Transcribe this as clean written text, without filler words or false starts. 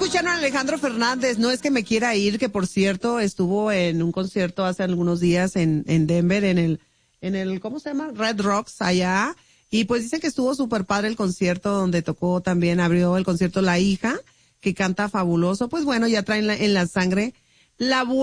escucharon a Alejandro Fernández. No es que me quiera ir, que por cierto estuvo en un concierto hace algunos días en Denver, en el, ¿cómo se llama? Red Rocks, allá. Y pues dicen que estuvo súper padre el concierto, donde tocó también, abrió el concierto La Hija, que canta fabuloso. Pues bueno, ya traen en la sangre la